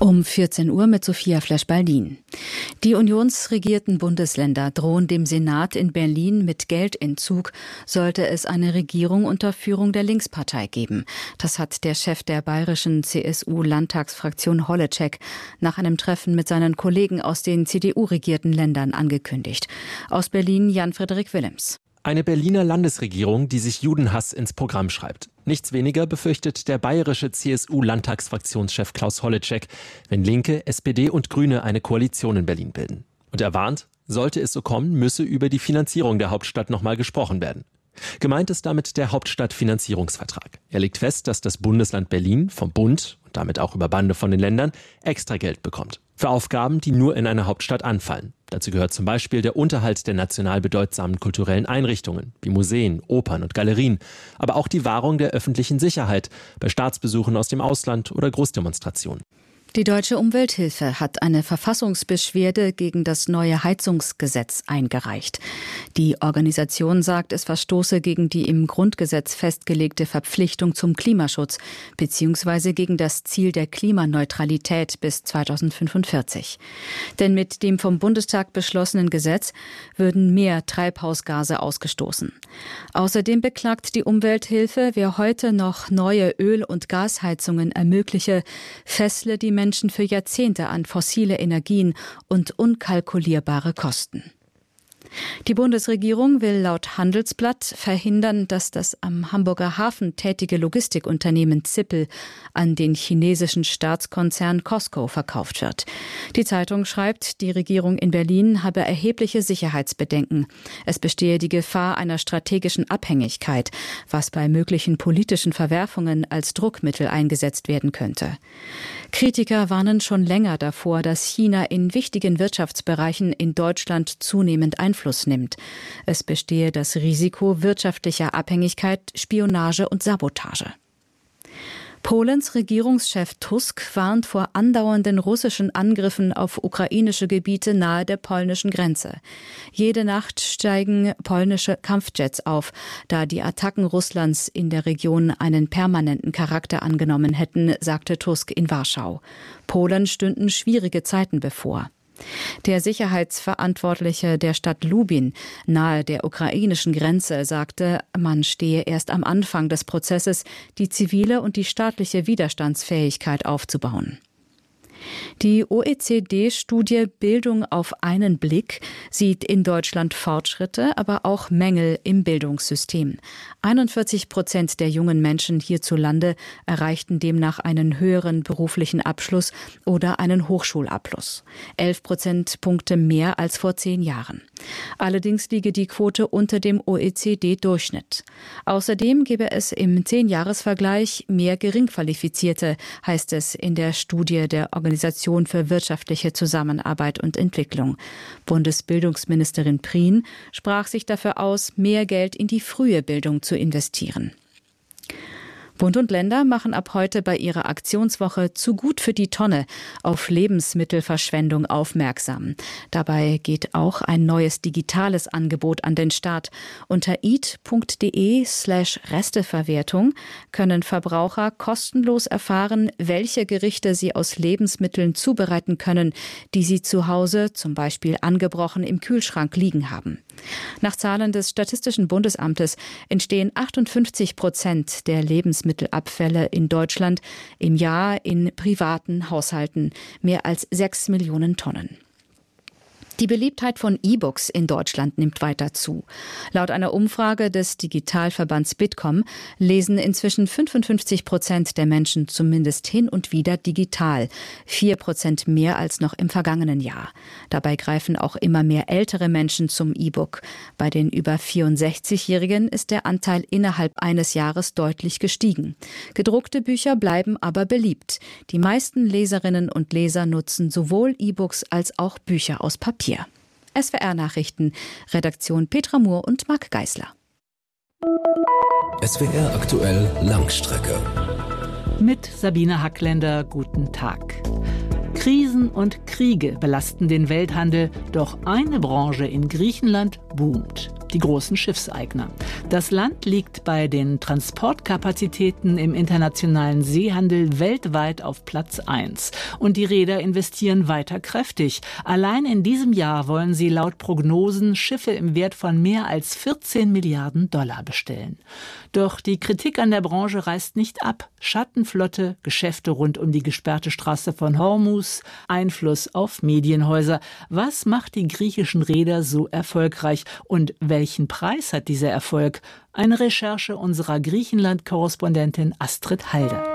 Um 14 Uhr mit Sophia Flesch-Baldin. Die unionsregierten Bundesländer drohen dem Senat in Berlin mit Geldentzug, sollte es eine Regierung unter Führung der Linkspartei geben. Das hat der Chef der bayerischen CSU-Landtagsfraktion Holleczek nach einem Treffen mit seinen Kollegen aus den CDU-regierten Ländern angekündigt. Aus Berlin Jan-Frederik Willems. Eine Berliner Landesregierung, die sich Judenhass ins Programm schreibt. Nichts weniger befürchtet der bayerische CSU-Landtagsfraktionschef Klaus Holleczek, wenn Linke, SPD und Grüne eine Koalition in Berlin bilden. Und er warnt, sollte es so kommen, müsse über die Finanzierung der Hauptstadt nochmal gesprochen werden. Gemeint ist damit der Hauptstadtfinanzierungsvertrag. Er legt fest, dass das Bundesland Berlin vom Bund und damit auch über Bande von den Ländern extra Geld bekommt. Für Aufgaben, die nur in einer Hauptstadt anfallen. Dazu gehört zum Beispiel der Unterhalt der national bedeutsamen kulturellen Einrichtungen, wie Museen, Opern und Galerien, aber auch die Wahrung der öffentlichen Sicherheit bei Staatsbesuchen aus dem Ausland oder Großdemonstrationen. Die Deutsche Umwelthilfe hat eine Verfassungsbeschwerde gegen das neue Heizungsgesetz eingereicht. Die Organisation sagt, es verstoße gegen die im Grundgesetz festgelegte Verpflichtung zum Klimaschutz bzw. gegen das Ziel der Klimaneutralität bis 2045. Denn mit dem vom Bundestag beschlossenen Gesetz würden mehr Treibhausgase ausgestoßen. Außerdem beklagt die Umwelthilfe, wer heute noch neue Öl- und Gasheizungen ermögliche, fessle die Menschen für Jahrzehnte an fossile Energien und unkalkulierbare Kosten. Die Bundesregierung will laut Handelsblatt verhindern, dass das am Hamburger Hafen tätige Logistikunternehmen Zippel an den chinesischen Staatskonzern Costco verkauft wird. Die Zeitung schreibt, die Regierung in Berlin habe erhebliche Sicherheitsbedenken. Es bestehe die Gefahr einer strategischen Abhängigkeit, was bei möglichen politischen Verwerfungen als Druckmittel eingesetzt werden könnte. Kritiker warnen schon länger davor, dass China in wichtigen Wirtschaftsbereichen in Deutschland zunehmend Einfluss nimmt. Es bestehe das Risiko wirtschaftlicher Abhängigkeit, Spionage und Sabotage. Polens Regierungschef Tusk warnt vor andauernden russischen Angriffen auf ukrainische Gebiete nahe der polnischen Grenze. Jede Nacht steigen polnische Kampfjets auf, da die Attacken Russlands in der Region einen permanenten Charakter angenommen hätten, sagte Tusk in Warschau. Polen stünden schwierige Zeiten bevor. Der Sicherheitsverantwortliche der Stadt Lubin nahe der ukrainischen Grenze sagte, man stehe erst am Anfang des Prozesses, die zivile und die staatliche Widerstandsfähigkeit aufzubauen. Die OECD-Studie Bildung auf einen Blick sieht in Deutschland Fortschritte, aber auch Mängel im Bildungssystem. 41% der jungen Menschen hierzulande erreichten demnach einen höheren beruflichen Abschluss oder einen Hochschulabschluss. 11 Prozentpunkte mehr als vor 10 Jahren. Allerdings liege die Quote unter dem OECD-Durchschnitt. Außerdem gebe es im 10-Jahres-Vergleich mehr Geringqualifizierte, heißt es in der Studie der Organisation für wirtschaftliche Zusammenarbeit und Entwicklung. Bundesbildungsministerin Prien sprach sich dafür aus, mehr Geld in die frühe Bildung zu investieren. Bund und Länder machen ab heute bei ihrer Aktionswoche Zu gut für die Tonne auf Lebensmittelverschwendung aufmerksam. Dabei geht auch ein neues digitales Angebot an den Start. Unter eat.de/Resteverwertung können Verbraucher kostenlos erfahren, welche Gerichte sie aus Lebensmitteln zubereiten können, die sie zu Hause, zum Beispiel angebrochen, im Kühlschrank liegen haben. Nach Zahlen des Statistischen Bundesamtes entstehen 58% der Lebensmittelabfälle in Deutschland im Jahr in privaten Haushalten, mehr als 6 Millionen Tonnen. Die Beliebtheit von E-Books in Deutschland nimmt weiter zu. Laut einer Umfrage des Digitalverbands Bitkom lesen inzwischen 55% der Menschen zumindest hin und wieder digital, 4% mehr als noch im vergangenen Jahr. Dabei greifen auch immer mehr ältere Menschen zum E-Book. Bei den über 64-Jährigen ist der Anteil innerhalb eines Jahres deutlich gestiegen. Gedruckte Bücher bleiben aber beliebt. Die meisten Leserinnen und Leser nutzen sowohl E-Books als auch Bücher aus Papier. SWR-Nachrichten, Redaktion Petra Mohr und Marc Geisler. SWR aktuell Langstrecke. Mit Sabine Hackländer, guten Tag. Krisen und Kriege belasten den Welthandel, doch eine Branche in Griechenland boomt. die großen Schiffseigner. Das Land liegt bei den Transportkapazitäten im internationalen Seehandel weltweit auf Platz 1. Und die Reeder investieren weiter kräftig. Allein in diesem Jahr wollen sie laut Prognosen Schiffe im Wert von mehr als 14 Milliarden Dollar bestellen. Doch die Kritik an der Branche reißt nicht ab. Schattenflotte, Geschäfte rund um die gesperrte Straße von Hormuz, Einfluss auf Medienhäuser. Was macht die griechischen Reeder so erfolgreich und welchen Preis hat dieser Erfolg? Eine Recherche unserer Griechenland-Korrespondentin Astrid Halder.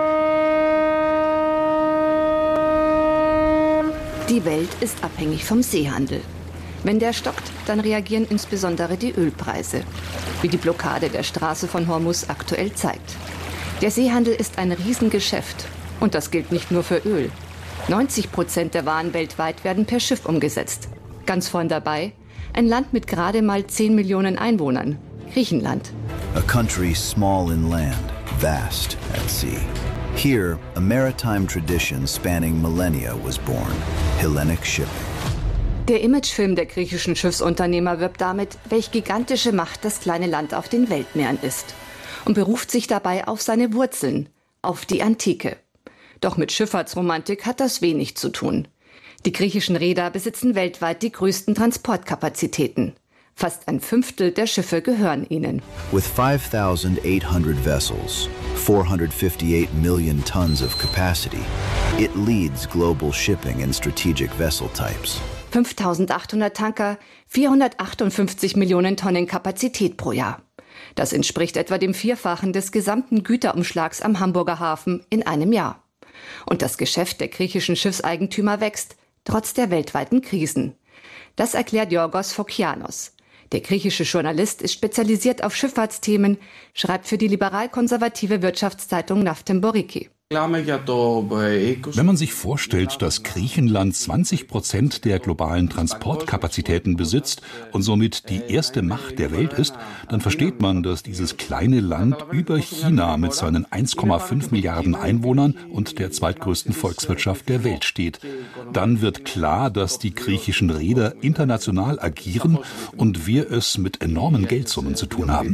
Die Welt ist abhängig vom Seehandel. Wenn der stockt, dann reagieren insbesondere die Ölpreise, wie die Blockade der Straße von Hormuz aktuell zeigt. Der Seehandel ist ein Riesengeschäft. Und das gilt nicht nur für Öl. 90% der Waren weltweit werden per Schiff umgesetzt. Ganz vorn dabei ein Land mit gerade mal 10 Millionen Einwohnern, Griechenland. A country small in land, vast at sea. Here, a maritime tradition spanning millennia was born, Hellenic shipping. Der Imagefilm der griechischen Schiffsunternehmer wirbt damit, welch gigantische Macht das kleine Land auf den Weltmeeren ist. Und beruft sich dabei auf seine Wurzeln, auf die Antike. Doch mit Schifffahrtsromantik hat das wenig zu tun. Die griechischen Reeder besitzen weltweit die größten Transportkapazitäten. Fast ein Fünftel der Schiffe gehören ihnen. With 5,800 vessels, 458 million tons of capacity, it leads global shipping in strategic vessel types. 5.800 Tanker, 458 Millionen Tonnen Kapazität pro Jahr. Das entspricht etwa dem Vierfachen des gesamten Güterumschlags am Hamburger Hafen in einem Jahr. Und das Geschäft der griechischen Schiffseigentümer wächst, trotz der weltweiten Krisen. Das erklärt Yorgos Fokianos. Der griechische Journalist ist spezialisiert auf Schifffahrtsthemen, schreibt für die liberal-konservative Wirtschaftszeitung Naftemboriki. Wenn man sich vorstellt, dass Griechenland 20% der globalen Transportkapazitäten besitzt und somit die erste Macht der Welt ist, dann versteht man, dass dieses kleine Land über China mit seinen 1,5 Milliarden Einwohnern und der zweitgrößten Volkswirtschaft der Welt steht. Dann wird klar, dass die griechischen Reeder international agieren und wir es mit enormen Geldsummen zu tun haben.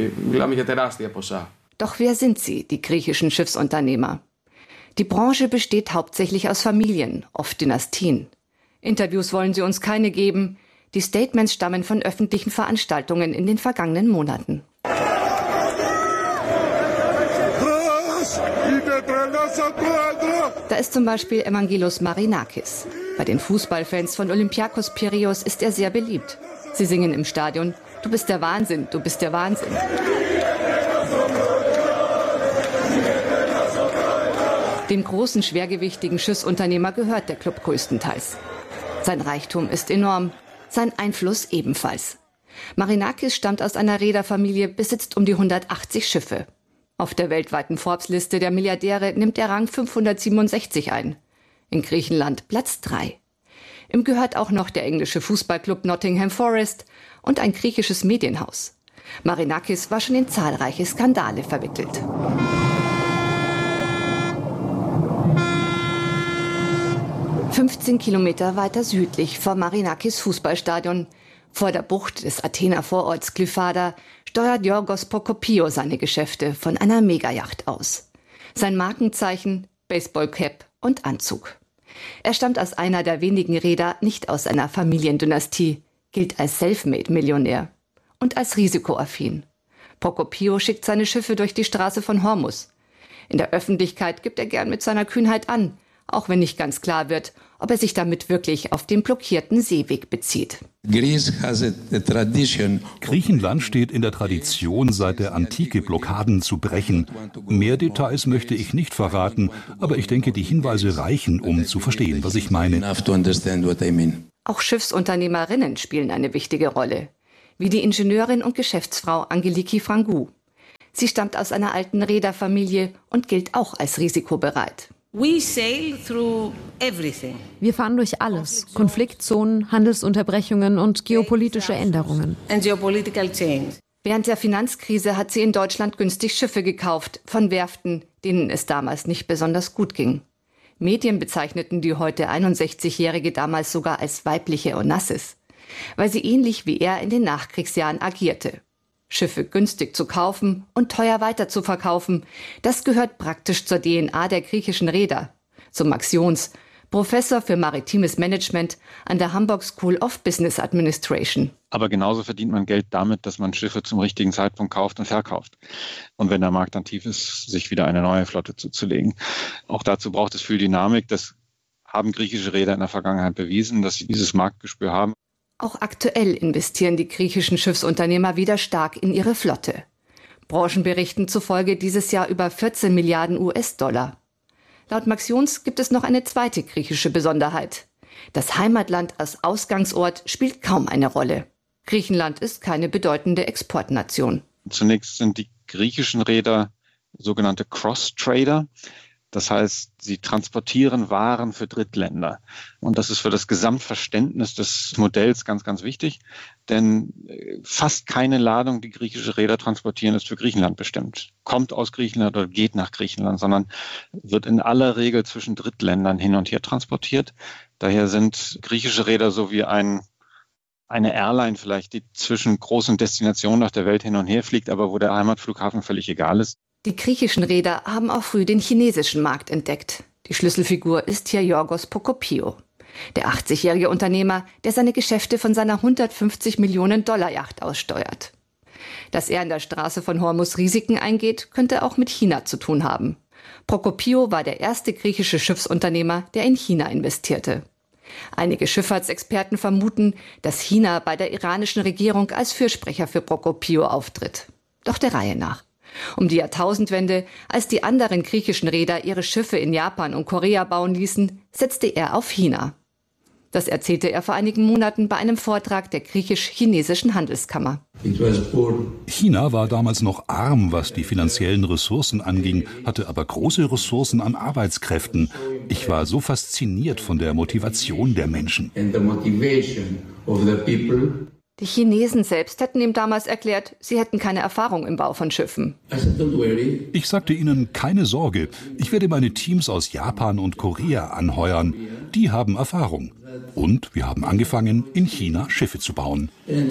Doch wer sind sie, die griechischen Schiffsunternehmer? Die Branche besteht hauptsächlich aus Familien, oft Dynastien. Interviews wollen sie uns keine geben. Die Statements stammen von öffentlichen Veranstaltungen in den vergangenen Monaten. Da ist zum Beispiel Evangelos Marinakis. Bei den Fußballfans von Olympiakos Piräus ist er sehr beliebt. Sie singen im Stadion: Du bist der Wahnsinn, du bist der Wahnsinn. Dem großen, schwergewichtigen Schiffsunternehmer gehört der Club größtenteils. Sein Reichtum ist enorm, sein Einfluss ebenfalls. Marinakis stammt aus einer Reederfamilie, besitzt um die 180 Schiffe. Auf der weltweiten Forbes-Liste der Milliardäre nimmt er Rang 567 ein. In Griechenland Platz 3. Ihm gehört auch noch der englische Fußballclub Nottingham Forest und ein griechisches Medienhaus. Marinakis war schon in zahlreiche Skandale verwickelt. ...15 Kilometer weiter südlich vom Marinakis Fußballstadion, vor der Bucht des Athener Vororts Glyfada, steuert Yorgos Prokopio seine Geschäfte von einer Megayacht aus. Sein Markenzeichen: Baseballcap und Anzug. Er stammt aus einer der wenigen Reeder, nicht aus einer Familiendynastie, gilt als Selfmade-Millionär und als risikoaffin. Prokopio schickt seine Schiffe durch die Straße von Hormuz. In der Öffentlichkeit gibt er gern mit seiner Kühnheit an, auch wenn nicht ganz klar wird, ob er sich damit wirklich auf den blockierten Seeweg bezieht. Griechenland steht in der Tradition, seit der Antike Blockaden zu brechen. Mehr Details möchte ich nicht verraten, aber ich denke, die Hinweise reichen, um zu verstehen, was ich meine. Auch Schiffsunternehmerinnen spielen eine wichtige Rolle, wie die Ingenieurin und Geschäftsfrau Angeliki Frangou. Sie stammt aus einer alten Reederfamilie und gilt auch als risikobereit. Wir fahren durch alles: Konfliktzonen, Handelsunterbrechungen und geopolitische Änderungen. Während der Finanzkrise hat sie in Deutschland günstig Schiffe gekauft von Werften, denen es damals nicht besonders gut ging. Medien bezeichneten die heute 61-Jährige damals sogar als weibliche Onassis. weil sie ähnlich wie er in den Nachkriegsjahren agierte. Schiffe günstig zu kaufen und teuer weiterzuverkaufen, das gehört praktisch zur DNA der griechischen Reeder. So Max Jons, Professor für maritimes Management an der Hamburg School of Business Administration. Aber genauso verdient man Geld damit, dass man Schiffe zum richtigen Zeitpunkt kauft und verkauft. Und wenn der Markt dann tief ist, sich wieder eine neue Flotte zuzulegen. Auch dazu braucht es viel Dynamik. Das haben griechische Reeder in der Vergangenheit bewiesen, dass sie dieses Marktgespür haben. Auch aktuell investieren die griechischen Schiffsunternehmer wieder stark in ihre Flotte. Branchenberichten zufolge dieses Jahr über 14 Milliarden US-Dollar. Laut Max Jons gibt es noch eine zweite griechische Besonderheit. Das Heimatland als Ausgangsort spielt kaum eine Rolle. Griechenland ist keine bedeutende Exportnation. Zunächst sind die griechischen Reeder sogenannte Cross-Trader. Das heißt, sie transportieren Waren für Drittländer. Und das ist für das Gesamtverständnis des Modells ganz, ganz wichtig. Denn fast keine Ladung, die griechische Reeder transportieren, ist für Griechenland bestimmt. Kommt aus Griechenland oder geht nach Griechenland, sondern wird in aller Regel zwischen Drittländern hin und her transportiert. Daher sind griechische Reeder so wie eine Airline vielleicht, die zwischen großen Destinationen auf der Welt hin und her fliegt, aber wo der Heimatflughafen völlig egal ist. Die griechischen Reeder haben auch früh den chinesischen Markt entdeckt. Die Schlüsselfigur ist hier Yorgos Prokopio, der 80-jährige Unternehmer, der seine Geschäfte von seiner 150 Millionen Dollar Yacht aussteuert. Dass er in der Straße von Hormuz Risiken eingeht, könnte auch mit China zu tun haben. Prokopio war der erste griechische Schiffsunternehmer, der in China investierte. Einige Schifffahrtsexperten vermuten, dass China bei der iranischen Regierung als Fürsprecher für Prokopio auftritt. Doch der Reihe nach. Um die Jahrtausendwende, als die anderen griechischen Reeder ihre Schiffe in Japan und Korea bauen ließen, setzte er auf China. Das erzählte er vor einigen Monaten bei einem Vortrag der griechisch-chinesischen Handelskammer. China war damals noch arm, was die finanziellen Ressourcen anging, hatte aber große Ressourcen an Arbeitskräften. Ich war so fasziniert von der Motivation der Menschen. Die Chinesen selbst hätten ihm damals erklärt, sie hätten keine Erfahrung im Bau von Schiffen. Ich sagte ihnen, keine Sorge, ich werde meine Teams aus Japan und Korea anheuern. Die haben Erfahrung. Und wir haben angefangen, in China Schiffe zu bauen.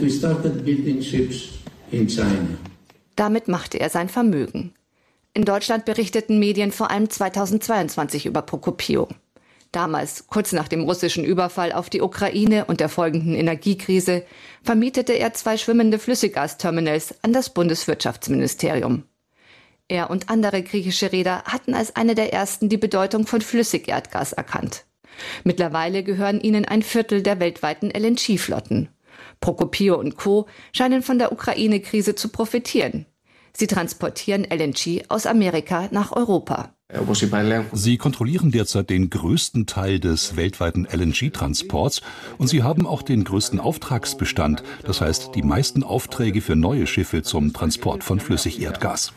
Damit machte er sein Vermögen. In Deutschland berichteten Medien vor allem 2022 über Prokopio. Damals, kurz nach dem russischen Überfall auf die Ukraine und der folgenden Energiekrise, vermietete er 2 schwimmende Flüssiggasterminals an das Bundeswirtschaftsministerium. Er und andere griechische Reeder hatten als eine der ersten die Bedeutung von Flüssigerdgas erkannt. Mittlerweile gehören ihnen 1/4 der weltweiten LNG-Flotten. Prokopio und Co. scheinen von der Ukraine-Krise zu profitieren. Sie transportieren LNG aus Amerika nach Europa. Sie kontrollieren derzeit den größten Teil des weltweiten LNG-Transports und sie haben auch den größten Auftragsbestand, das heißt die meisten Aufträge für neue Schiffe zum Transport von Flüssigerdgas.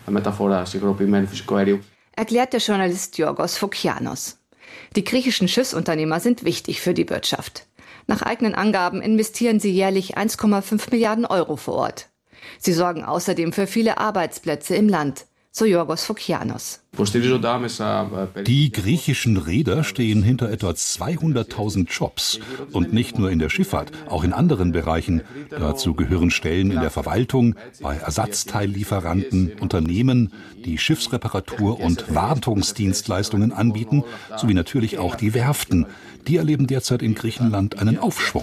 Erklärt der Journalist Yorgos Fokianos. Die griechischen Schiffsunternehmer sind wichtig für die Wirtschaft. Nach eigenen Angaben investieren sie jährlich 1,5 Milliarden Euro vor Ort. Sie sorgen außerdem für viele Arbeitsplätze im Land, so Yorgos Fokianos. Die griechischen Reeder stehen hinter etwa 200.000 Jobs. Und nicht nur in der Schifffahrt, auch in anderen Bereichen. Dazu gehören Stellen in der Verwaltung, bei Ersatzteillieferanten, Unternehmen, die Schiffsreparatur und Wartungsdienstleistungen anbieten, sowie natürlich auch die Werften. Die erleben derzeit in Griechenland einen Aufschwung.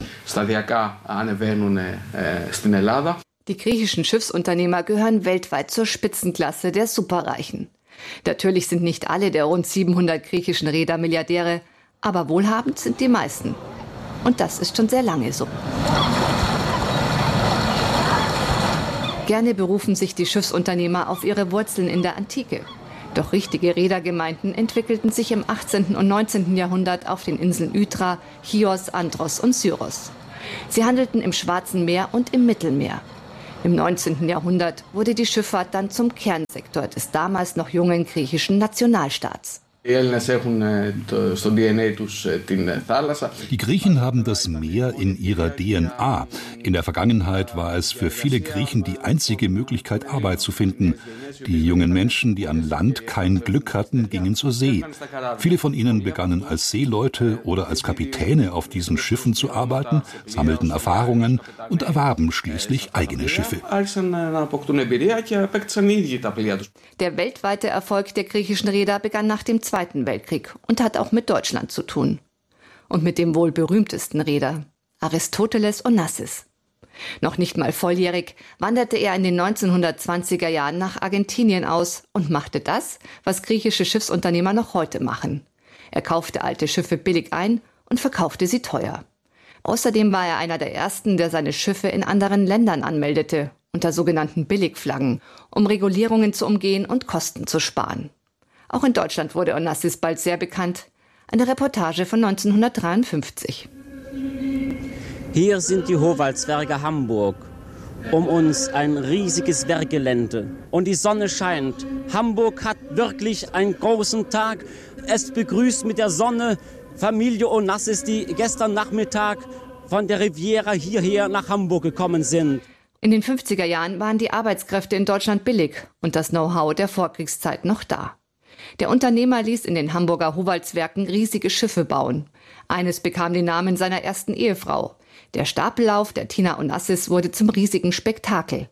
Die griechischen Schiffsunternehmer gehören weltweit zur Spitzenklasse der Superreichen. Natürlich sind nicht alle der rund 700 griechischen Reeder Milliardäre, aber wohlhabend sind die meisten. Und das ist schon sehr lange so. Gerne berufen sich die Schiffsunternehmer auf ihre Wurzeln in der Antike. Doch richtige Reedergemeinden entwickelten sich im 18. und 19. Jahrhundert auf den Inseln Ytra, Chios, Andros und Syros. Sie handelten im Schwarzen Meer und im Mittelmeer. Im 19. Jahrhundert wurde die Schifffahrt dann zum Kernsektor des damals noch jungen griechischen Nationalstaats. Die Griechen haben das Meer in ihrer DNA. In der Vergangenheit war es für viele Griechen die einzige Möglichkeit, Arbeit zu finden. Die jungen Menschen, die an Land kein Glück hatten, gingen zur See. Viele von ihnen begannen als Seeleute oder als Kapitäne auf diesen Schiffen zu arbeiten, sammelten Erfahrungen und erwarben schließlich eigene Schiffe. Der weltweite Erfolg der griechischen Reeder begann nach dem Zweiten Weltkrieg und hat auch mit Deutschland zu tun. Und mit dem wohl berühmtesten Reeder, Aristoteles Onassis. Noch nicht mal volljährig wanderte er in den 1920er Jahren nach Argentinien aus und machte das, was griechische Schiffsunternehmer noch heute machen. Er kaufte alte Schiffe billig ein und verkaufte sie teuer. Außerdem war er einer der ersten, der seine Schiffe in anderen Ländern anmeldete, unter sogenannten Billigflaggen, um Regulierungen zu umgehen und Kosten zu sparen. Auch in Deutschland wurde Onassis bald sehr bekannt. Eine Reportage von 1953. Hier sind die Howaldswerke Hamburg. Um uns ein riesiges Werkgelände. Und die Sonne scheint. Hamburg hat wirklich einen großen Tag. Es begrüßt mit der Sonne Familie Onassis, die gestern Nachmittag von der Riviera hierher nach Hamburg gekommen sind. In den 50er Jahren waren die Arbeitskräfte in Deutschland billig und das Know-how der Vorkriegszeit noch da. Der Unternehmer ließ in den Hamburger Howaldswerken riesige Schiffe bauen. Eines bekam den Namen seiner ersten Ehefrau. Der Stapellauf der Tina Onassis wurde zum riesigen Spektakel.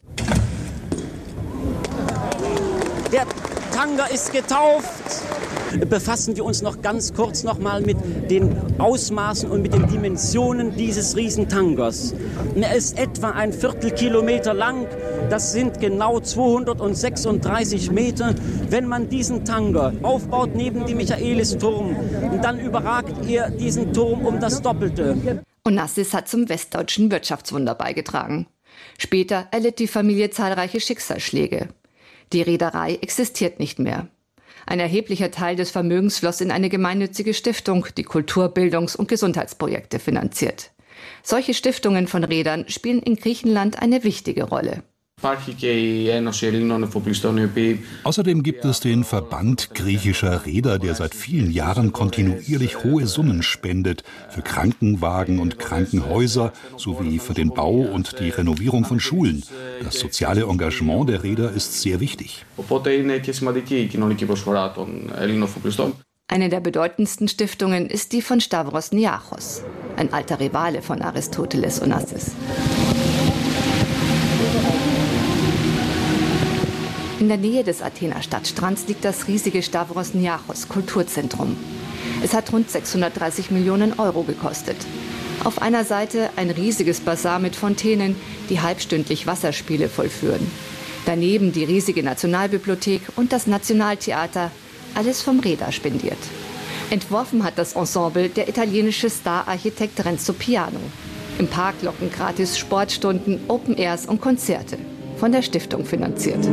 Der Tanger ist getauft. Befassen wir uns noch ganz kurz noch mal mit den Ausmaßen und mit den Dimensionen dieses Riesentangers. Er ist etwa ein Viertelkilometer lang. Das sind genau 236 Meter. Wenn man diesen Tanger aufbaut neben dem Michaelisturm, dann überragt er diesen Turm um das Doppelte. Onassis hat zum westdeutschen Wirtschaftswunder beigetragen. Später erlitt die Familie zahlreiche Schicksalsschläge. Die Reederei existiert nicht mehr. Ein erheblicher Teil des Vermögens floss in eine gemeinnützige Stiftung, die Kultur-, Bildungs- und Gesundheitsprojekte finanziert. Solche Stiftungen von Reedern spielen in Griechenland eine wichtige Rolle. Außerdem gibt es den Verband griechischer Reeder, der seit vielen Jahren kontinuierlich hohe Summen spendet für Krankenwagen und Krankenhäuser sowie für den Bau und die Renovierung von Schulen. Das soziale Engagement der Reeder ist sehr wichtig. Eine der bedeutendsten Stiftungen ist die von Stavros Niarchos, ein alter Rivale von Aristoteles Onassis. In der Nähe des Athener Stadtstrands liegt das riesige Stavros Niarchos Kulturzentrum. Es hat rund 630 Millionen Euro gekostet. Auf einer Seite ein riesiges Basar mit Fontänen, die halbstündlich Wasserspiele vollführen. Daneben die riesige Nationalbibliothek und das Nationaltheater, alles vom Reeder spendiert. Entworfen hat das Ensemble der italienische Star-Architekt Renzo Piano. Im Park locken gratis Sportstunden, Open Airs und Konzerte. Von der Stiftung finanziert.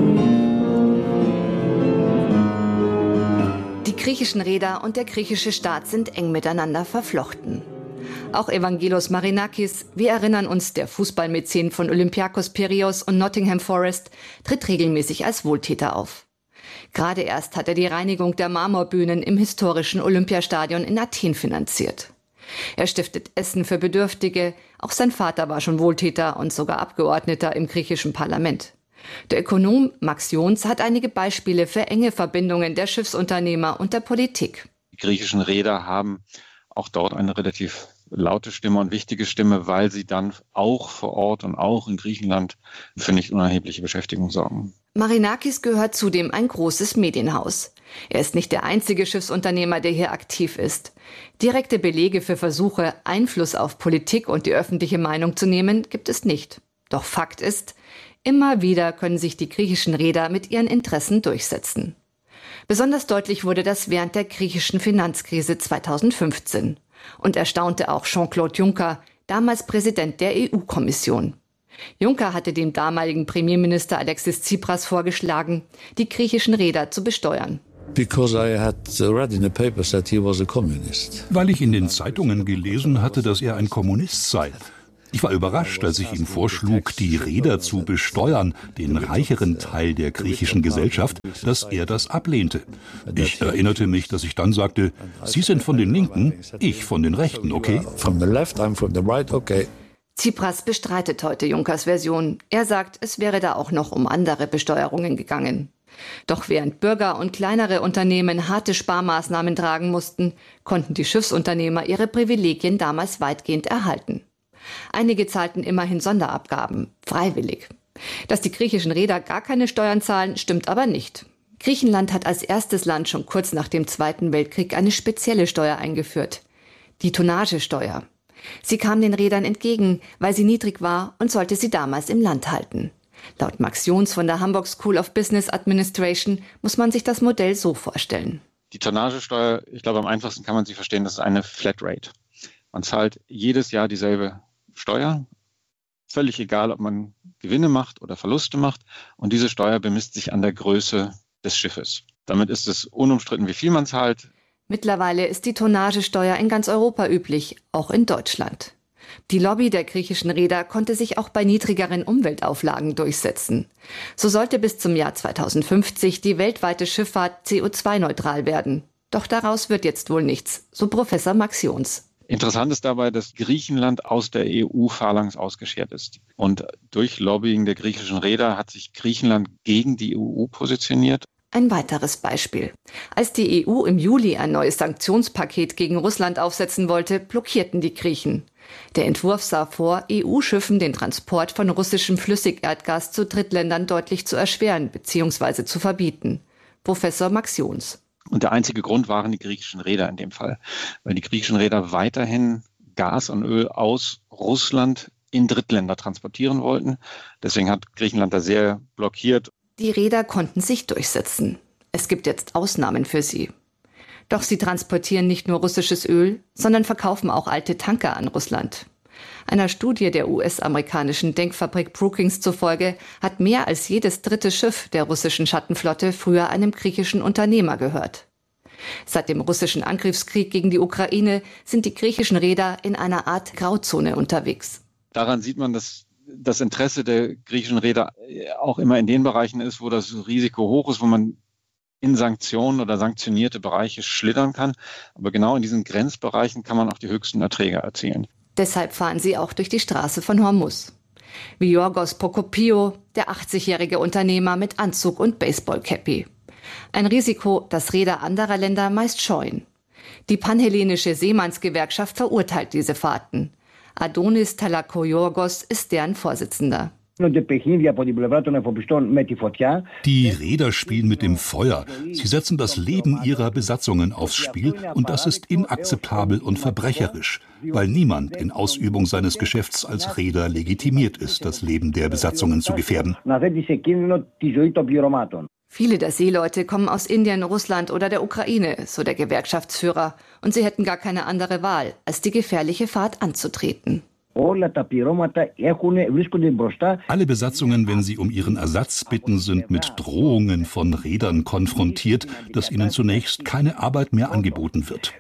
Die griechischen Reeder und der griechische Staat sind eng miteinander verflochten. Auch Evangelos Marinakis, wir erinnern uns, der Fußballmäzen von Olympiakos Piräus und Nottingham Forest, tritt regelmäßig als Wohltäter auf. Gerade erst hat er die Reinigung der Marmorbühnen im historischen Olympiastadion in Athen finanziert. Er stiftet Essen für Bedürftige, auch sein Vater war schon Wohltäter und sogar Abgeordneter im griechischen Parlament. Der Ökonom Max Jons hat einige Beispiele für enge Verbindungen der Schiffsunternehmer und der Politik. Die griechischen Reeder haben auch dort eine relativ laute Stimme und wichtige Stimme, weil sie dann auch vor Ort und auch in Griechenland für nicht unerhebliche Beschäftigung sorgen. Marinakis gehört zudem ein großes Medienhaus. Er ist nicht der einzige Schiffsunternehmer, der hier aktiv ist. Direkte Belege für Versuche, Einfluss auf Politik und die öffentliche Meinung zu nehmen, gibt es nicht. Doch Fakt ist, immer wieder können sich die griechischen Reeder mit ihren Interessen durchsetzen. Besonders deutlich wurde das während der griechischen Finanzkrise 2015 und erstaunte auch Jean-Claude Juncker, damals Präsident der EU-Kommission. Juncker hatte dem damaligen Premierminister Alexis Tsipras vorgeschlagen, die griechischen Reeder zu besteuern. Weil ich in den Zeitungen gelesen hatte, dass er ein Kommunist sei. Ich war überrascht, als ich ihm vorschlug, die Reeder zu besteuern, den reicheren Teil der griechischen Gesellschaft, dass er das ablehnte. Ich erinnerte mich, dass ich dann sagte, Sie sind von den Linken, ich von den Rechten, okay? Tsipras bestreitet heute Junckers Version. Er sagt, es wäre da auch noch um andere Besteuerungen gegangen. Doch während Bürger und kleinere Unternehmen harte Sparmaßnahmen tragen mussten, konnten die Schiffsunternehmer ihre Privilegien damals weitgehend erhalten. Einige zahlten immerhin Sonderabgaben, freiwillig. Dass die griechischen Reeder gar keine Steuern zahlen, stimmt aber nicht. Griechenland hat als erstes Land schon kurz nach dem Zweiten Weltkrieg eine spezielle Steuer eingeführt, die Tonnagesteuer. Sie kam den Reedern entgegen, weil sie niedrig war und sollte sie damals im Land halten. Laut Max Jons von der Hamburg School of Business Administration muss man sich das Modell so vorstellen. Die Tonnagesteuer, ich glaube, am einfachsten kann man sie verstehen, das ist eine Flatrate. Man zahlt jedes Jahr dieselbe Steuer, völlig egal, ob man Gewinne macht oder Verluste macht. Und diese Steuer bemisst sich an der Größe des Schiffes. Damit ist es unumstritten, wie viel man zahlt. Mittlerweile ist die Tonnagesteuer in ganz Europa üblich, auch in Deutschland. Die Lobby der griechischen Reeder konnte sich auch bei niedrigeren Umweltauflagen durchsetzen. So sollte bis zum Jahr 2050 die weltweite Schifffahrt CO2-neutral werden. Doch daraus wird jetzt wohl nichts, so Professor Max Jons. Interessant ist dabei, dass Griechenland aus der EU-Phalanx ausgeschert ist. Und durch Lobbying der griechischen Reeder hat sich Griechenland gegen die EU positioniert. Ein weiteres Beispiel. Als die EU im Juli ein neues Sanktionspaket gegen Russland aufsetzen wollte, blockierten die Griechen. Der Entwurf sah vor, EU-Schiffen den Transport von russischem Flüssigerdgas zu Drittländern deutlich zu erschweren bzw. zu verbieten. Professor Max Jons. Und der einzige Grund waren die griechischen Reeder in dem Fall, weil die griechischen Reeder weiterhin Gas und Öl aus Russland in Drittländer transportieren wollten. Deswegen hat Griechenland da sehr blockiert. Die Reeder konnten sich durchsetzen. Es gibt jetzt Ausnahmen für sie. Doch sie transportieren nicht nur russisches Öl, sondern verkaufen auch alte Tanker an Russland. Einer Studie der US-amerikanischen Denkfabrik Brookings zufolge hat mehr als jedes dritte Schiff der russischen Schattenflotte früher einem griechischen Unternehmer gehört. Seit dem russischen Angriffskrieg gegen die Ukraine sind die griechischen Reeder in einer Art Grauzone unterwegs. Daran sieht man, dass das Interesse der griechischen Reeder auch immer in den Bereichen ist, wo das Risiko hoch ist, wo man in Sanktionen oder sanktionierte Bereiche schlittern kann. Aber genau in diesen Grenzbereichen kann man auch die höchsten Erträge erzielen. Deshalb fahren sie auch durch die Straße von Hormuz. Wie Yorgos Prokopio, der 80-jährige Unternehmer mit Anzug und Baseballcappy. Ein Risiko, das Reeder anderer Länder meist scheuen. Die panhellenische Seemannsgewerkschaft verurteilt diese Fahrten. Adonis Talakoyorgos ist deren Vorsitzender. Die Reeder spielen mit dem Feuer. Sie setzen das Leben ihrer Besatzungen aufs Spiel und das ist inakzeptabel und verbrecherisch, weil niemand in Ausübung seines Geschäfts als Reeder legitimiert ist, das Leben der Besatzungen zu gefährden. Viele der Seeleute kommen aus Indien, Russland oder der Ukraine, so der Gewerkschaftsführer, und sie hätten gar keine andere Wahl, als die gefährliche Fahrt anzutreten. Alle Besatzungen, wenn sie um ihren Ersatz bitten, sind mit Drohungen von Reedern konfrontiert, dass ihnen zunächst keine Arbeit mehr angeboten wird.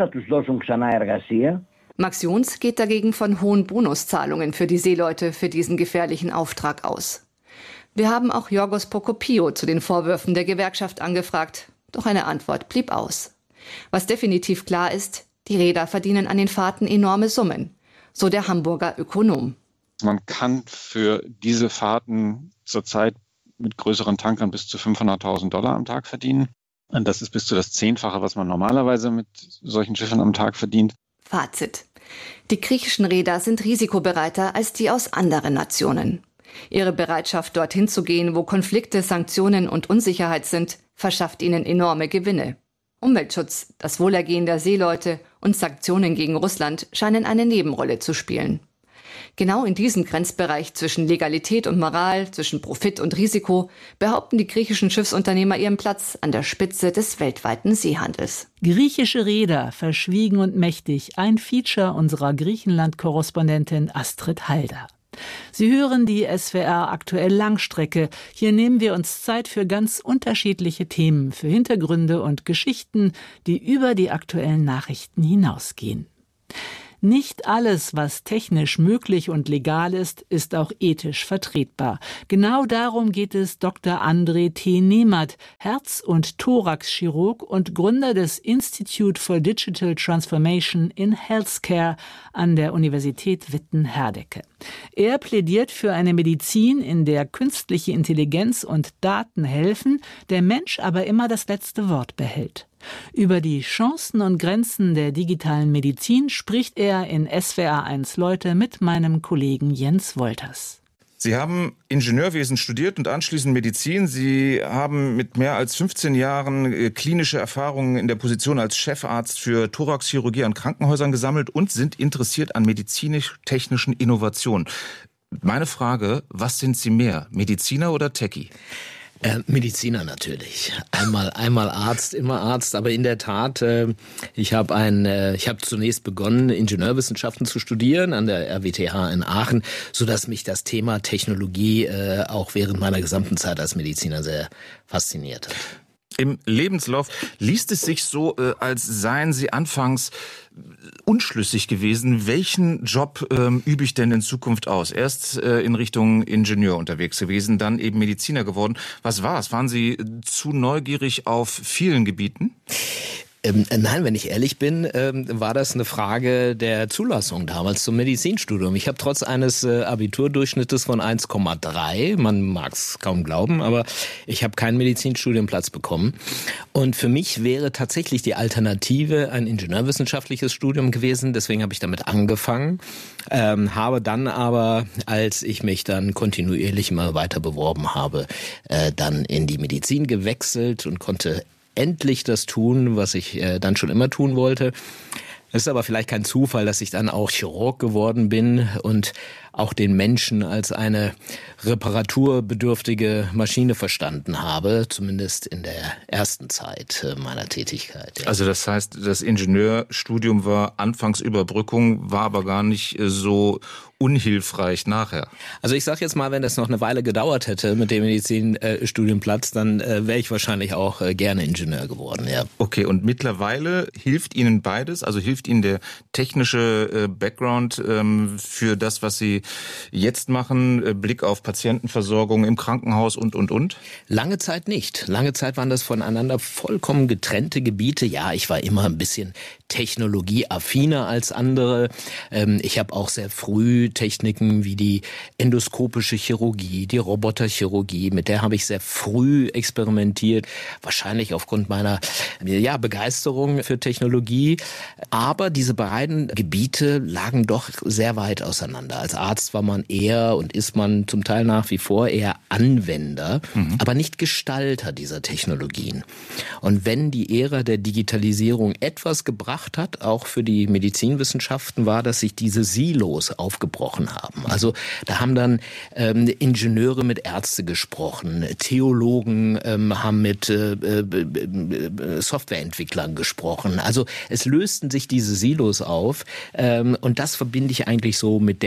Max Jons geht dagegen von hohen Bonuszahlungen für die Seeleute für diesen gefährlichen Auftrag aus. Wir haben auch Yorgos Prokopio zu den Vorwürfen der Gewerkschaft angefragt, doch eine Antwort blieb aus. Was definitiv klar ist, die Reeder verdienen an den Fahrten enorme Summen. So der Hamburger Ökonom. Man kann für diese Fahrten zurzeit mit größeren Tankern bis zu $500.000 am Tag verdienen. Und das ist bis zu das 10-fache, was man normalerweise mit solchen Schiffen am Tag verdient. Fazit. Die griechischen Reeder sind risikobereiter als die aus anderen Nationen. Ihre Bereitschaft, dorthin zu gehen, wo Konflikte, Sanktionen und Unsicherheit sind, verschafft ihnen enorme Gewinne. Umweltschutz, das Wohlergehen der Seeleute und Sanktionen gegen Russland scheinen eine Nebenrolle zu spielen. Genau in diesem Grenzbereich zwischen Legalität und Moral, zwischen Profit und Risiko, behaupten die griechischen Schiffsunternehmer ihren Platz an der Spitze des weltweiten Seehandels. Griechische Reeder, verschwiegen und mächtig, ein Feature unserer Griechenland-Korrespondentin Astrid Halder. Sie hören die SWR aktuell Langstrecke. Hier nehmen wir uns Zeit für ganz unterschiedliche Themen, für Hintergründe und Geschichten, die über die aktuellen Nachrichten hinausgehen. Nicht alles, was technisch möglich und legal ist, ist auch ethisch vertretbar. Genau darum geht es Dr. André T. Nemert, Herz- und Thoraxchirurg und Gründer des Institute for Digital Transformation in Healthcare an der Universität Witten-Herdecke. Er plädiert für eine Medizin, in der künstliche Intelligenz und Daten helfen, der Mensch aber immer das letzte Wort behält. Über die Chancen und Grenzen der digitalen Medizin spricht er in SWR1 Leute mit meinem Kollegen Jens Wolters. Sie haben Ingenieurwesen studiert und anschließend Medizin. Sie haben mit mehr als 15 Jahren klinische Erfahrungen in der Position als Chefarzt für Thoraxchirurgie an Krankenhäusern gesammelt und sind interessiert an medizinisch-technischen Innovationen. Meine Frage, was sind Sie mehr, Mediziner oder Techie? Mediziner natürlich. Einmal Arzt, immer Arzt. Aber in der Tat, ich habe zunächst begonnen, Ingenieurwissenschaften zu studieren an der RWTH in Aachen, sodass mich das Thema Technologie auch während meiner gesamten Zeit als Mediziner sehr fasziniert hat. Im Lebenslauf liest es sich so, als seien Sie anfangs unschlüssig gewesen. Welchen Job übe ich denn in Zukunft aus? Erst in Richtung Ingenieur unterwegs gewesen, dann eben Mediziner geworden. Was war es? Waren Sie zu neugierig auf vielen Gebieten? Nein, wenn ich ehrlich bin, war das eine Frage der Zulassung damals zum Medizinstudium. Ich habe trotz eines Abiturdurchschnittes von 1,3, man mag es kaum glauben, aber ich habe keinen Medizinstudienplatz bekommen. Und für mich wäre tatsächlich die Alternative ein ingenieurwissenschaftliches Studium gewesen. Deswegen habe ich damit angefangen, habe dann aber, als ich mich dann kontinuierlich immer weiter beworben habe, dann in die Medizin gewechselt und konnte endlich das tun, was ich dann schon immer tun wollte. Es ist aber vielleicht kein Zufall, dass ich dann auch Chirurg geworden bin und auch den Menschen als eine reparaturbedürftige Maschine verstanden habe, zumindest in der ersten Zeit meiner Tätigkeit. Ja. Also das heißt, das Ingenieurstudium war anfangs Überbrückung, war aber gar nicht so unhilfreich nachher. Also ich sage jetzt mal, wenn das noch eine Weile gedauert hätte mit dem Medizinstudienplatz, dann wäre ich wahrscheinlich auch gerne Ingenieur geworden. Ja. Okay, und mittlerweile hilft Ihnen beides? Also hilft Ihnen der technische Background für das, was Sie jetzt machen, Blick auf Patientenversorgung im Krankenhaus und? Lange Zeit nicht. Lange Zeit waren das voneinander vollkommen getrennte Gebiete. Ja, ich war immer ein bisschen technologieaffiner als andere. Ich habe auch sehr früh Techniken wie die endoskopische Chirurgie, die Roboterchirurgie, mit der habe ich sehr früh experimentiert, wahrscheinlich aufgrund meiner Begeisterung für Technologie. Aber diese beiden Gebiete lagen doch sehr weit auseinander. Als Arzt war man eher und ist man zum Teil nach wie vor eher Anwender, aber nicht Gestalter dieser Technologien. Und wenn die Ära der Digitalisierung etwas gebracht hat, auch für die Medizinwissenschaften, war, dass sich diese Silos aufgebrochen haben. Also da haben dann Ingenieure mit Ärzte gesprochen, Theologen haben mit Softwareentwicklern gesprochen. Also es lösten sich diese Silos auf und das verbinde ich eigentlich so mit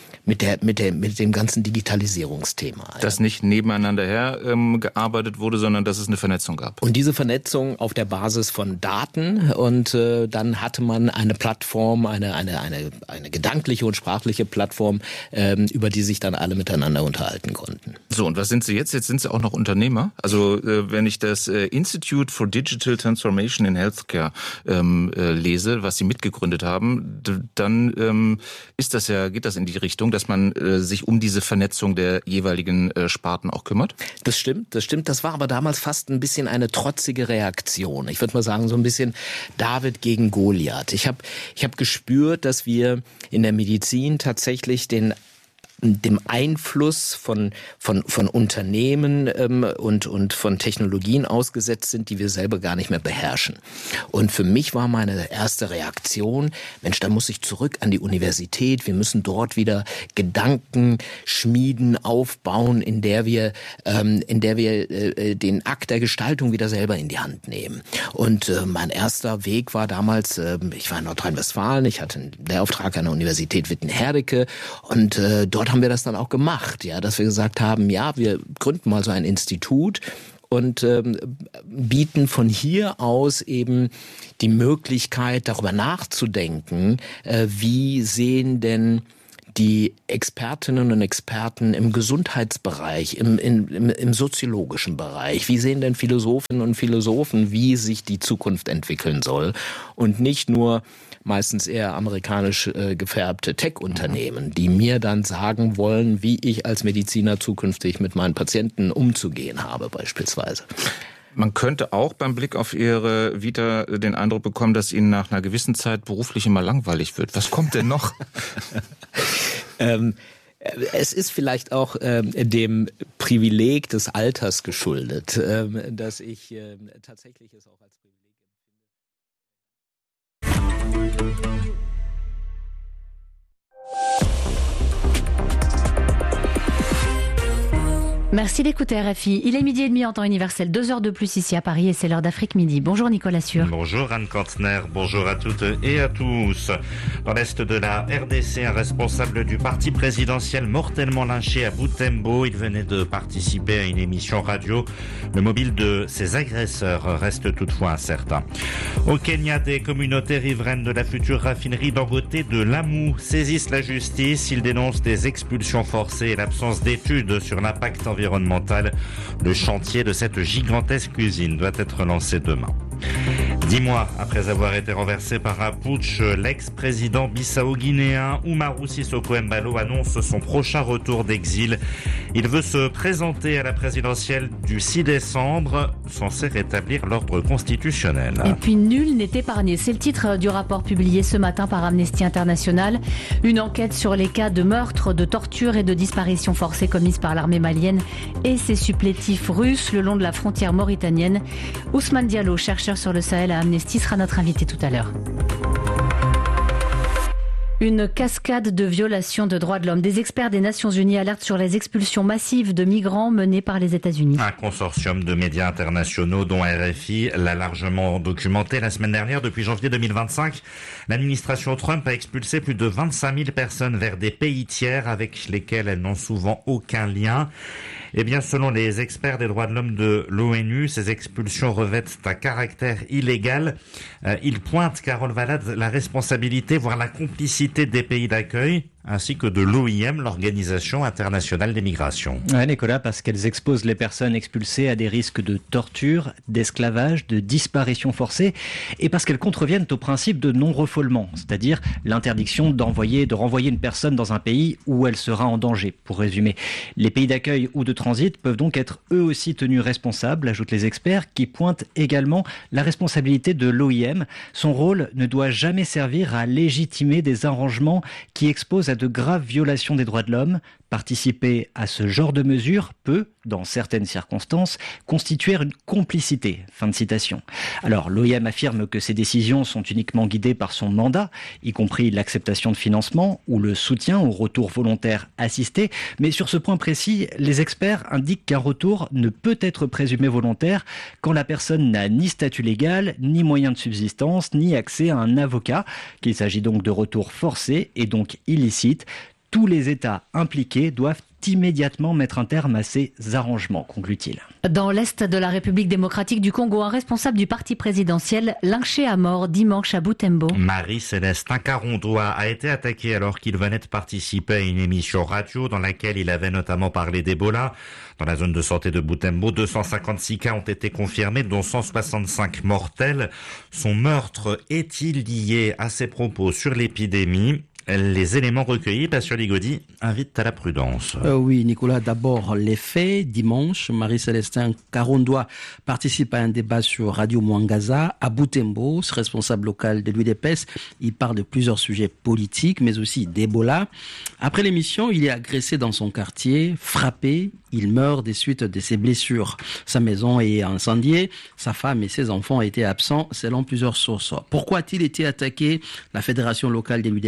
dem ganzen Digitalisierungsthema. Dass nicht nebeneinander her gearbeitet wurde, sondern dass es eine Vernetzung gab. Und diese Vernetzung auf der Basis von Daten und dann hatte man eine Plattform, eine gedankliche und sprachliche Plattform, über die sich dann alle miteinander unterhalten konnten. So, und was sind Sie jetzt? Jetzt sind Sie auch noch Unternehmer. Also wenn ich das Institute for Digital Transformation in Healthcare lese, was Sie mitgegründet haben, dann geht das in die Richtung, dass man sich um diese Vernetzung der jeweiligen Sparten auch kümmert? Das stimmt. Das war aber damals fast ein bisschen eine trotzige Reaktion. Ich würde mal sagen, so ein bisschen David gegen Goliath. Ich hab gespürt, dass wir in der Medizin tatsächlich dem Einfluss von Unternehmen und von Technologien ausgesetzt sind, die wir selber gar nicht mehr beherrschen. Und für mich war meine erste Reaktion, Mensch, da muss ich zurück an die Universität. Wir müssen dort wieder Gedankenschmieden aufbauen, in der wir den Akt der Gestaltung wieder selber in die Hand nehmen. Und mein erster Weg war damals, ich war in Nordrhein-Westfalen, ich hatte einen Lehrauftrag an der Universität Witten-Herdecke und dort haben wir das dann auch gemacht, ja, dass wir gesagt haben, ja, wir gründen mal so ein Institut und bieten von hier aus eben die Möglichkeit, darüber nachzudenken, wie sehen denn die Expertinnen und Experten im Gesundheitsbereich, im soziologischen Bereich, wie sehen denn Philosophinnen und Philosophen, wie sich die Zukunft entwickeln soll und nicht nur meistens eher amerikanisch gefärbte Tech-Unternehmen, die mir dann sagen wollen, wie ich als Mediziner zukünftig mit meinen Patienten umzugehen habe beispielsweise. Man könnte auch beim Blick auf Ihre Vita den Eindruck bekommen, dass Ihnen nach einer gewissen Zeit beruflich immer langweilig wird. Was kommt denn noch? Es ist vielleicht auch dem Privileg des Alters geschuldet, dass ich tatsächlich es auch als Privileg empfinde. Merci d'écouter RFI. Il est 12h30 en temps universel, 2 heures de plus ici à Paris et c'est l'heure d'Afrique Midi. Bonjour Nicolas Sûr. Bonjour Anne Kantner, bonjour à toutes et à tous. Dans l'est de la RDC, un responsable du parti présidentiel mortellement lynché à Butembo. Il venait de participer à une émission radio. Le mobile de ses agresseurs reste toutefois incertain. Au Kenya, des communautés riveraines de la future raffinerie Dangote de Lamu saisissent la justice. Ils dénoncent des expulsions forcées et l'absence d'études sur l'impact environnemental. Le chantier de cette gigantesque usine doit être lancé demain. 10 mois après avoir été renversé par un putsch, l'ex-président bissau-guinéen Umaru Sissoko Embalo annonce son prochain retour d'exil. Il veut se présenter à la présidentielle du 6 décembre, censé rétablir l'ordre constitutionnel. Et puis nul n'est épargné. C'est le titre du rapport publié ce matin par Amnesty International. Une enquête sur les cas de meurtre, de torture et de disparition forcée commises par l'armée malienne et ses supplétifs russes le long de la frontière mauritanienne. Ousmane Diallo, chercheur sur le Sahel à Amnesty, sera notre invité tout à l'heure. Une cascade de violations de droits de l'homme. Des experts des Nations Unies alertent sur les expulsions massives de migrants menées par les États-Unis. Un consortium de médias internationaux, dont RFI, l'a largement documenté la semaine dernière. Depuis janvier 2025, l'administration Trump a expulsé plus de 25 000 personnes vers des pays tiers avec lesquels elles n'ont souvent aucun lien. Eh bien, selon les experts des droits de l'homme de l'ONU, ces expulsions revêtent un caractère illégal. Ils pointent, Carole Valade, la responsabilité, voire la complicité des pays d'accueil, ainsi que de l'OIM, l'Organisation internationale des migrations. Oui, Nicolas, parce qu'elles exposent les personnes expulsées à des risques de torture, d'esclavage, de disparition forcée, et parce qu'elles contreviennent au principe de non-refoulement, c'est-à-dire l'interdiction de renvoyer une personne dans un pays où elle sera en danger, pour résumer. Les pays d'accueil ou de transit peuvent donc être eux aussi tenus responsables, ajoutent les experts, qui pointent également la responsabilité de l'OIM. Son rôle ne doit jamais servir à légitimer des arrangements qui exposent à de graves violations des droits de l'homme. Participer à ce genre de mesures peut, dans certaines circonstances, constituer une complicité. Fin de citation. Alors, l'OIM affirme que ces décisions sont uniquement guidées par son mandat, y compris l'acceptation de financement ou le soutien au retour volontaire assisté. Mais sur ce point précis, les experts indiquent qu'un retour ne peut être présumé volontaire quand la personne n'a ni statut légal, ni moyen de subsistance, ni accès à un avocat, qu'il s'agit donc de retours forcés et donc illicites. Tous les États impliqués doivent immédiatement mettre un terme à ces arrangements, conclut-il. Dans l'est de la République démocratique du Congo, un responsable du parti présidentiel lynché à mort dimanche à Butembo. Marie-Célestin Karondoa a été attaqué alors qu'il venait de participer à une émission radio dans laquelle il avait notamment parlé d'Ebola. Dans la zone de santé de Butembo, 256 cas ont été confirmés, dont 165 mortels. Son meurtre est-il lié à ses propos sur l'épidémie ? Les éléments recueillis, Pascal Ligodi, invitent à la prudence. Oui, Nicolas, d'abord les faits. Dimanche, Marie-Célestin Karondoa participe à un débat sur Radio Mwangaza à Butembo. Ce responsable local de l'UDPS, il parle de plusieurs sujets politiques, mais aussi d'Ebola. Après l'émission, il est agressé dans son quartier, frappé. Il meurt des suites de ses blessures. Sa maison est incendiée. Sa femme et ses enfants étaient absents, selon plusieurs sources. Pourquoi a-t-il été attaqué? La fédération locale de l'UDPS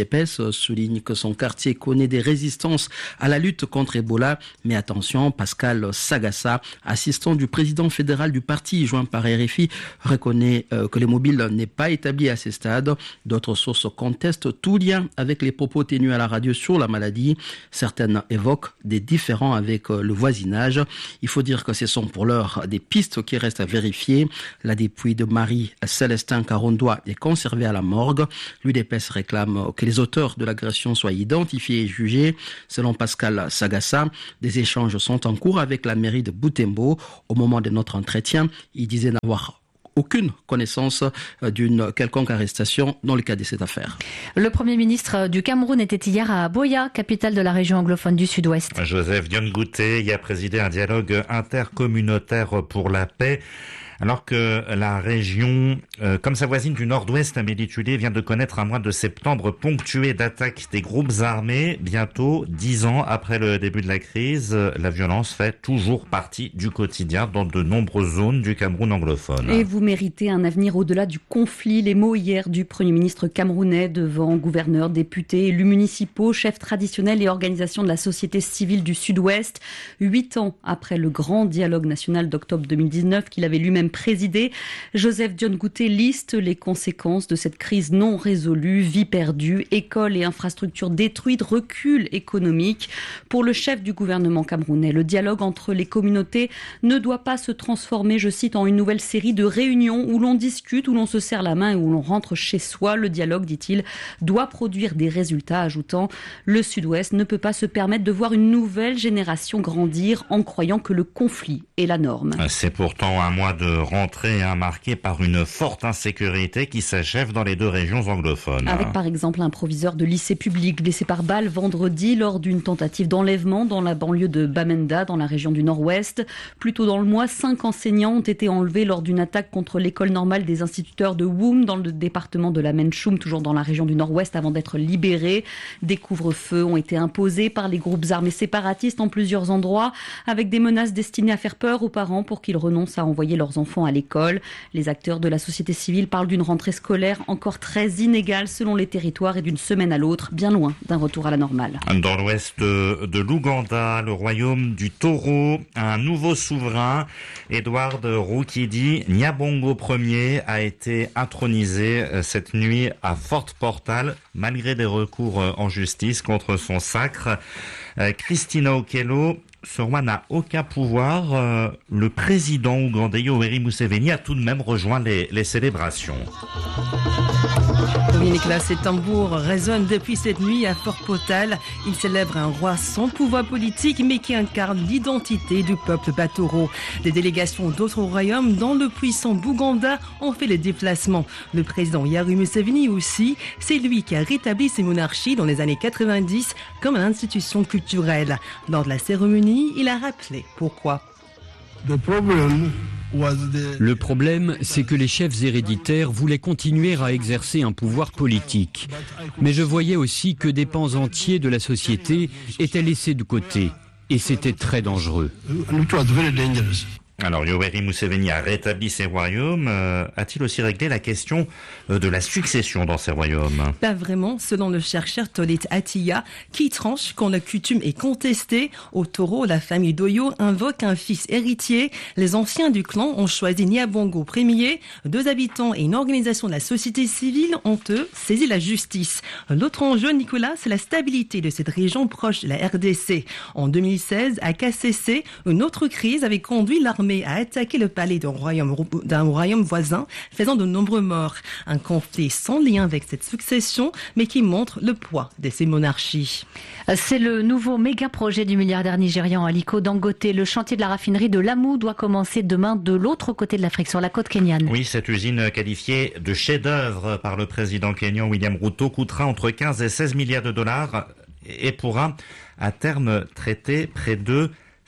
souligne que son quartier connaît des résistances à la lutte contre Ebola. Mais attention, Pascal Sagassa, assistant du président fédéral du parti joint par RFI, reconnaît que le mobile n'est pas établi à ce stade. D'autres sources contestent tout lien avec les propos tenus à la radio sur la maladie. Certaines évoquent des différends avec le voisinage. Il faut dire que ce sont pour l'heure des pistes qui restent à vérifier. La dépouille de Marie-Célestin Carondois est conservée à la morgue. L'UDPS réclame que les auteurs de l'agression soient identifiés et jugés. Selon Pascal Sagassa, des échanges sont en cours avec la mairie de Butembo. Au moment de notre entretien, il disait n'avoir aucune connaissance d'une quelconque arrestation dans le cas de cette affaire. Le Premier ministre du Cameroun était hier à Buea, capitale de la région anglophone du Sud-Ouest. Joseph Dion Ngouté y a présidé un dialogue intercommunautaire pour la paix. Alors que la région, comme sa voisine du nord-ouest, Amélie-Tullier, vient de connaître un mois de septembre ponctué d'attaques des groupes armés, bientôt 10 ans après le début de la crise, la violence fait toujours partie du quotidien dans de nombreuses zones du Cameroun anglophone. Et vous méritez un avenir au-delà du conflit. Les mots hier du Premier ministre camerounais devant gouverneurs, députés, élus municipaux, chefs traditionnels et organisations de la société civile du Sud-Ouest. 8 ans après le grand dialogue national d'octobre 2019 qu'il avait lui-même présidé, Joseph Dion Ngouté liste les conséquences de cette crise non résolue, vie perdue, écoles et infrastructures détruites, recul économique. Pour le chef du gouvernement camerounais, le dialogue entre les communautés ne doit pas se transformer, je cite, en une nouvelle série de réunions où l'on discute, où l'on se serre la main et où l'on rentre chez soi. Le dialogue, dit-il, doit produire des résultats, ajoutant « Le Sud-Ouest ne peut pas se permettre de voir une nouvelle génération grandir en croyant que le conflit est la norme. » C'est pourtant un mois de rentrée marqué par une forte insécurité qui s'achève dans les deux régions anglophones. Avec par exemple un proviseur de lycée public blessé par balle vendredi lors d'une tentative d'enlèvement dans la banlieue de Bamenda, dans la région du Nord-Ouest. Plus tôt dans le mois, 5 enseignants ont été enlevés lors d'une attaque contre l'école normale des instituteurs de Woum, dans le département de la Menchoum, toujours dans la région du Nord-Ouest, avant d'être libérés. Des couvre-feux ont été imposés par les groupes armés séparatistes en plusieurs endroits, avec des menaces destinées à faire peur aux parents pour qu'ils renoncent à envoyer leurs enfants à l'école. Les acteurs de la société civile parlent d'une rentrée scolaire encore très inégale selon les territoires et d'une semaine à l'autre, bien loin d'un retour à la normale. Dans l'ouest de l'Ouganda, le royaume du taureau, un nouveau souverain, Edward Rukidi Nyabongo Ier, a été intronisé cette nuit à Fort Portal, malgré des recours en justice contre son sacre. Christina Okello, ce roi n'a aucun pouvoir. Le président ougandais Yoweri Museveni a tout de même rejoint les célébrations. Oui, Nicolas, ces tambours résonnent depuis cette nuit à Fort Portal. Il célèbre un roi sans pouvoir politique, mais qui incarne l'identité du peuple Batoro. Des délégations d'autres royaumes, dont le puissant Bouganda, ont fait les déplacements. Le président Yoweri Museveni aussi, c'est lui qui a rétabli ces monarchies dans les années 90 comme une institution culturelle. Lors de la cérémonie, il a rappelé pourquoi. Le problème, c'est que les chefs héréditaires voulaient continuer à exercer un pouvoir politique. Mais je voyais aussi que des pans entiers de la société étaient laissés de côté. Et c'était très dangereux. Alors, Yoweri Museveni a rétabli ces royaumes. A-t-il aussi réglé la question de la succession dans ces royaumes? Pas vraiment, selon le chercheur Tolit Atiya, qui tranche quand la coutume est contestée. Au Taureau, la famille Doyo invoque un fils héritier. Les anciens du clan ont choisi Nyabongo Ier. 2 habitants et une organisation de la société civile ont, eux, saisi la justice. L'autre enjeu, Nicolas, c'est la stabilité de cette région proche de la RDC. En 2016, à KCC, une autre crise avait conduit l'armée à attaquer le palais d'un royaume voisin, faisant de nombreux morts. Un conflit sans lien avec cette succession, mais qui montre le poids de ces monarchies. C'est le nouveau méga projet du milliardaire nigérian Aliko Dangote. Le chantier de la raffinerie de Lamu doit commencer demain de l'autre côté de l'Afrique, sur la côte kenyane. Oui, cette usine qualifiée de chef-d'œuvre par le président kényan William Ruto coûtera entre 15 et 16 milliards de dollars et pourra à terme traiter près de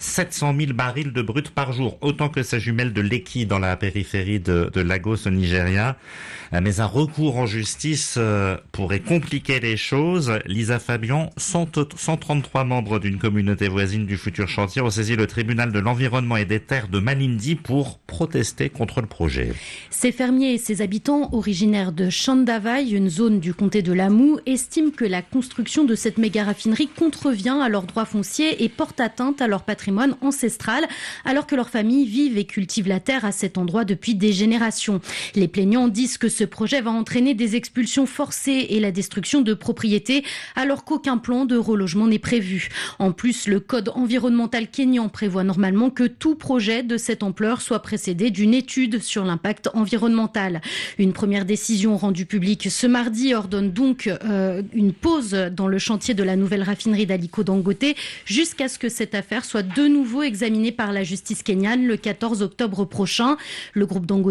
700 000 barils de brut par jour, autant que sa jumelle de Lekki dans la périphérie de Lagos au Nigeria. Mais un recours en justice pourrait compliquer les choses. Lisa Fabian, 133 membres d'une communauté voisine du futur chantier ont saisi le tribunal de l'environnement et des terres de Malindi pour protester contre le projet. Ces fermiers et ses habitants, originaires de Chandavai, une zone du comté de Lamou, estiment que la construction de cette méga-raffinerie contrevient à leurs droits fonciers et porte atteinte à leur patrimoine ancestral, alors que leurs familles vivent et cultivent la terre à cet endroit depuis des générations. Les plaignants disent que ce projet va entraîner des expulsions forcées et la destruction de propriétés, alors qu'aucun plan de relogement n'est prévu. En plus, le code environnemental kényan prévoit normalement que tout projet de cette ampleur soit précédé d'une étude sur l'impact environnemental. Une première décision rendue publique ce mardi ordonne donc une pause dans le chantier de la nouvelle raffinerie d'Aliko Dangote jusqu'à ce que cette affaire soit de nouveau examinée par la justice kenyane le 14 octobre prochain. Le groupe Dangote